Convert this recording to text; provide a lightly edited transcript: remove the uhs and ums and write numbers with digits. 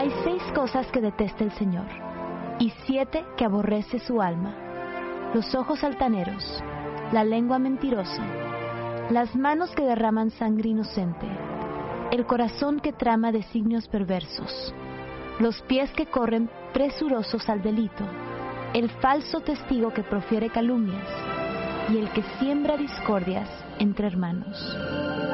Hay 6 cosas que detesta el Señor, y 7 que aborrece su alma: los ojos altaneros, la lengua mentirosa, las manos que derraman sangre inocente, el corazón que trama designios perversos, los pies que corren presurosos al delito, el falso testigo que profiere calumnias, y el que siembra discordias entre hermanos.